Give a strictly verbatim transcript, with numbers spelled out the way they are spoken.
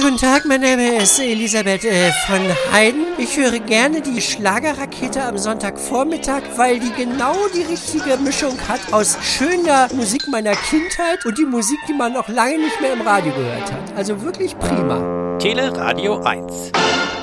guten Tag, mein Name ist Elisabeth äh, von Heiden. Ich höre gerne die Schlagerrakete am Sonntagvormittag, weil die genau die richtige Mischung hat aus schöner Musik meiner Kindheit und die Musik, die man noch lange nicht mehr im Radio gehört hat. Also wirklich prima. Tele Radio eins.